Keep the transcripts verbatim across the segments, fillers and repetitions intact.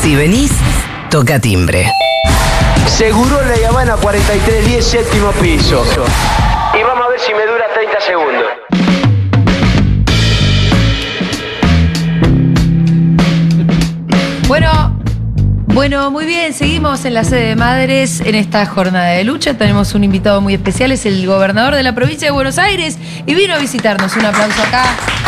Si venís, toca timbre. Seguro La Habana cuarenta y tres diez, séptimo piso. Y vamos a ver si me dura treinta segundos. Bueno, bueno, muy bien, seguimos en la sede de Madres en esta jornada de lucha. Tenemos un invitado muy especial, es el gobernador de la provincia de Buenos Aires y vino a visitarnos. Un aplauso acá.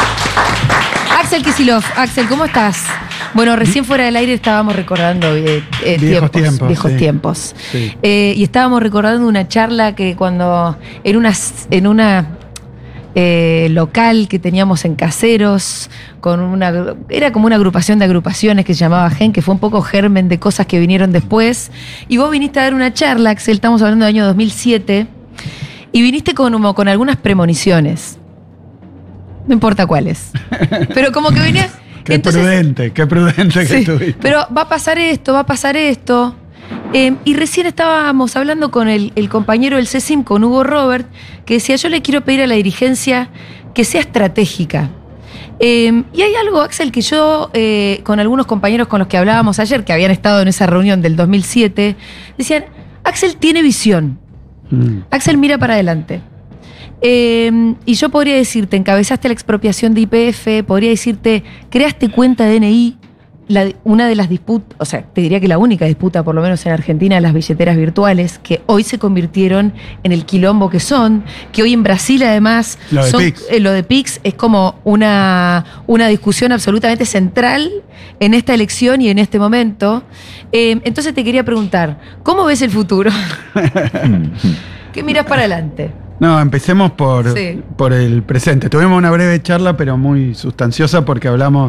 Axel Kicillof. Axel, ¿cómo estás? Bueno, recién fuera del aire estábamos recordando eh, eh, viejos tiempos, tiempos. Viejos sí. tiempos. Sí. Eh, y estábamos recordando una charla que cuando en una, en una eh, local que teníamos en Caseros, con una, era como una agrupación de agrupaciones que se llamaba Gen, que fue un poco germen de cosas que vinieron después. Y vos viniste a dar una charla, Axel, estamos hablando del año dos mil siete, y viniste con, como, con algunas premoniciones. No importa cuáles. Pero como que venías... Qué entonces, prudente, qué prudente que sí, estuviste. pero va a pasar esto, va a pasar esto. Eh, y recién estábamos hablando con el, el compañero del CECIM, con Hugo Robert, que decía, yo le quiero pedir a la dirigencia que sea estratégica. Eh, y hay algo, Axel, que yo, eh, con algunos compañeros con los que hablábamos ayer, que habían estado en esa reunión del dos mil siete, decían, Axel tiene visión. Mm. Axel mira para adelante. Eh, y yo podría decirte, encabezaste la expropiación de Y P F, podría decirte, creaste cuenta D N I, la, una de las disputas, o sea, te diría que la única disputa, por lo menos en Argentina, las billeteras virtuales, que hoy se convirtieron en el quilombo que son, que hoy en Brasil además, lo de son, Pix. Eh, lo de Pix es como una, una discusión absolutamente central en esta elección y en este momento. Eh, entonces te quería preguntar, ¿cómo ves el futuro? ¿Qué miras para adelante? No, empecemos por, Sí. por el presente. Tuvimos una breve charla, pero muy sustanciosa, porque hablamos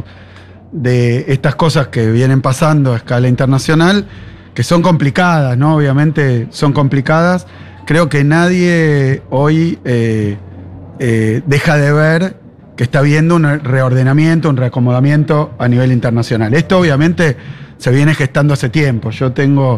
de estas cosas que vienen pasando a escala internacional, que son complicadas, ¿no? Obviamente son complicadas. Creo que nadie hoy eh, eh, deja de ver que está habiendo un reordenamiento, un reacomodamiento a nivel internacional. Esto obviamente se viene gestando hace tiempo. Yo tengo...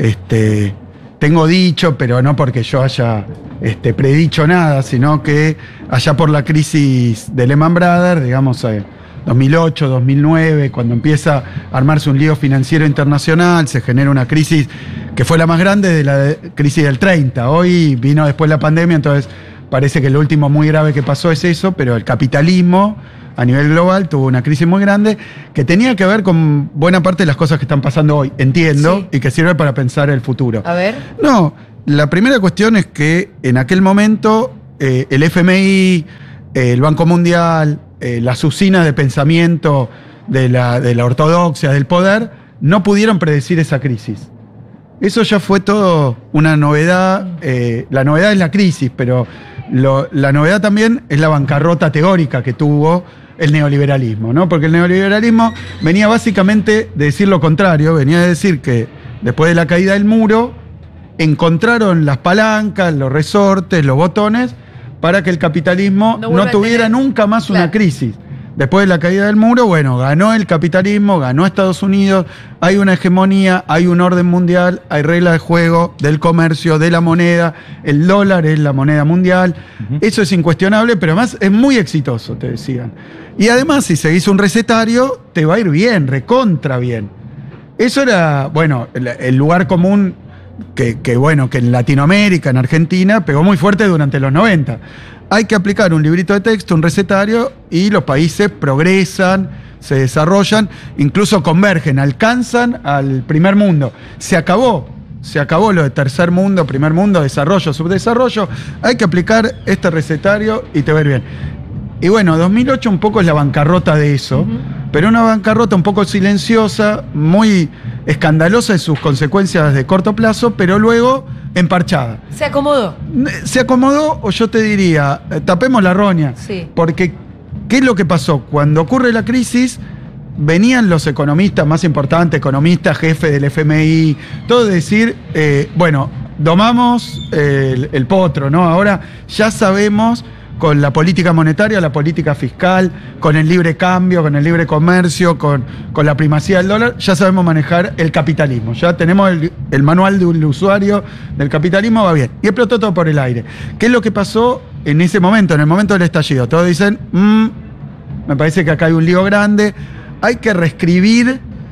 este Tengo dicho, pero no porque yo haya este, predicho nada, sino que allá por la crisis de Lehman Brothers, digamos, eh, dos mil ocho, dos mil nueve, cuando empieza a armarse un lío financiero internacional, se genera una crisis que fue la más grande de la de, crisis del treinta. Hoy vino después la pandemia, entonces parece que lo último muy grave que pasó es eso, pero el capitalismo a nivel global tuvo una crisis muy grande que tenía que ver con buena parte de las cosas que están pasando hoy, entiendo, sí, y que sirve para pensar el futuro. A ver. No, la primera cuestión es que en aquel momento eh, el F M I, eh, el Banco Mundial, eh, las usinas de pensamiento de la, de la ortodoxia, del poder, no pudieron predecir esa crisis. Eso ya fue todo una novedad. Eh, la novedad es la crisis, pero lo, la novedad también es la bancarrota teórica que tuvo el neoliberalismo, ¿no? Porque el neoliberalismo venía básicamente de decir lo contrario, venía de decir que después de la caída del muro encontraron las palancas, los resortes, los botones para que el capitalismo no, no tuviera tener... nunca más claro. una crisis. Después de la caída del muro, bueno, ganó el capitalismo, ganó Estados Unidos, hay una hegemonía, hay un orden mundial, hay reglas de juego del comercio, de la moneda, el dólar es la moneda mundial, uh-huh. Eso es incuestionable, pero además es muy exitoso, te decían. Y además, si seguís un recetario, te va a ir bien, recontra bien. Eso era, bueno, el, el lugar común que, que, bueno, que en Latinoamérica, en Argentina, pegó muy fuerte durante los noventa. Hay que aplicar un librito de texto, un recetario, y los países progresan, se desarrollan, incluso convergen, alcanzan al primer mundo. Se acabó, se acabó lo de tercer mundo, primer mundo, desarrollo, subdesarrollo. Hay que aplicar este recetario y te va a ir bien. Y bueno, dos mil ocho un poco es la bancarrota de eso, uh-huh. Pero una bancarrota un poco silenciosa, muy escandalosa en sus consecuencias de corto plazo, pero luego emparchada. ¿Se acomodó? Se acomodó, o yo te diría, tapemos la roña. Sí. Porque, ¿qué es lo que pasó? Cuando ocurre la crisis, venían los economistas más importantes, economistas, jefes del F M I, todo decir, eh, bueno, domamos el, el potro, ¿no? Ahora ya sabemos, con la política monetaria, la política fiscal, con el libre cambio, con el libre comercio, con, con la primacía del dólar, ya sabemos manejar el capitalismo. Ya tenemos el, el manual del usuario del capitalismo, va bien. Y explotó todo por el aire. ¿Qué es lo que pasó en ese momento, en el momento del estallido? Todos dicen, mmm, me parece que acá hay un lío grande, hay que reescribir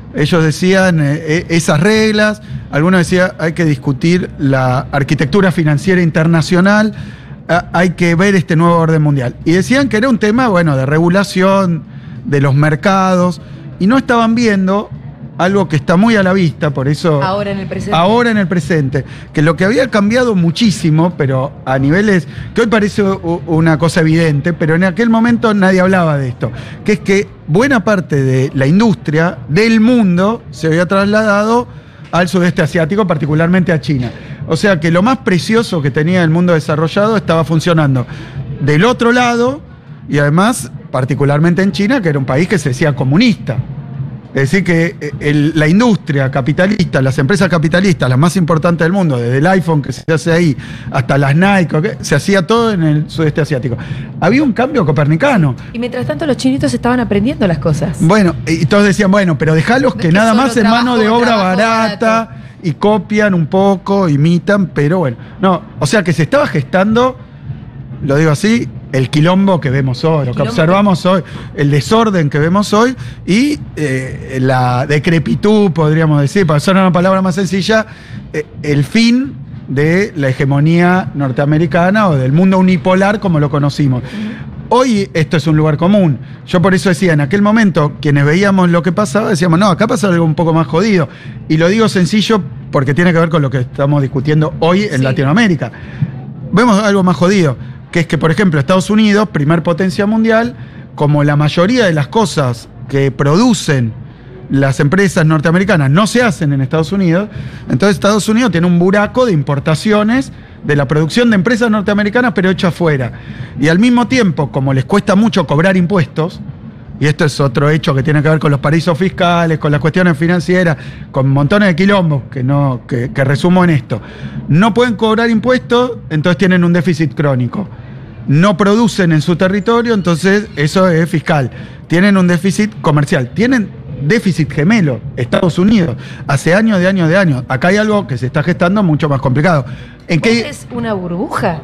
Ellos decían eh, esas reglas, algunos decían hay que discutir la arquitectura financiera internacional, eh, hay que ver este nuevo orden mundial. Y decían que era un tema, bueno, de regulación de los mercados, y no estaban viendo algo que está muy a la vista, por eso... Ahora en el presente. Ahora en el presente, que lo que había cambiado muchísimo, pero a niveles que hoy parece una cosa evidente, pero en aquel momento nadie hablaba de esto, que es que buena parte de la industria del mundo se había trasladado al sudeste asiático, particularmente a China. O sea que lo más precioso que tenía el mundo desarrollado estaba funcionando del otro lado, y además, particularmente en China, que era un país que se decía comunista. Es decir, que el, la industria capitalista, las empresas capitalistas, las más importantes del mundo, desde el iPhone que se hace ahí hasta las Nike, ¿okay? Se hacía todo en el sudeste asiático. Había un cambio copernicano. Y mientras tanto los chinitos estaban aprendiendo las cosas. Bueno, y todos decían, bueno, pero dejalos que, que nada más es trabajo, mano de obra barata barato. Y copian un poco, imitan, pero bueno. No, o sea que se estaba gestando, lo digo así, el quilombo que vemos hoy, lo que observamos hoy, el desorden que vemos hoy y eh, la decrepitud, podríamos decir, para usar una palabra más sencilla, eh, el fin de la hegemonía norteamericana o del mundo unipolar como lo conocimos. Hoy esto es un lugar común. Yo por eso decía, en aquel momento, quienes veíamos lo que pasaba, decíamos, no, acá pasa algo un poco más jodido. Y lo digo sencillo porque tiene que ver con lo que estamos discutiendo hoy en sí. Latinoamérica. Vemos algo más jodido, que es que, por ejemplo, Estados Unidos, primer potencia mundial, como la mayoría de las cosas que producen las empresas norteamericanas no se hacen en Estados Unidos, entonces Estados Unidos tiene un buraco de importaciones de la producción de empresas norteamericanas, pero hecho afuera. Y al mismo tiempo, como les cuesta mucho cobrar impuestos, y esto es otro hecho que tiene que ver con los paraísos fiscales, con las cuestiones financieras, con montones de quilombos que, no, que, que resumo en esto. No pueden cobrar impuestos, entonces tienen un déficit crónico. No producen en su territorio, entonces eso es fiscal. Tienen un déficit comercial. Tienen déficit gemelo, Estados Unidos, hace años de años de años. Acá hay algo que se está gestando mucho más complicado. ¿En qué es una burbuja?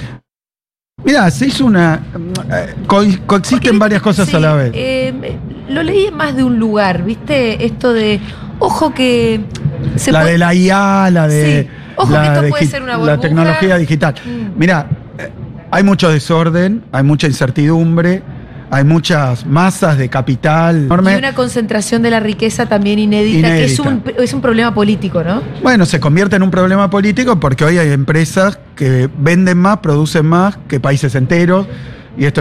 Mirá, se hizo una... Co coexisten Porque, varias cosas sí, a la vez. Eh, lo leí en más de un lugar, ¿viste? Esto de, ojo que... Se la puede... de la I A, la de... Sí. Ojo la que esto de puede ser una burbuja. La tecnología digital. Mm. Mirá, eh, hay mucho desorden, hay mucha incertidumbre, hay muchas masas de capital enorme. Y una concentración de la riqueza también inédita, inédita. que es un, es un problema político, ¿no? Bueno, se convierte en un problema político porque hoy hay empresas que venden más, producen más que países enteros, y esto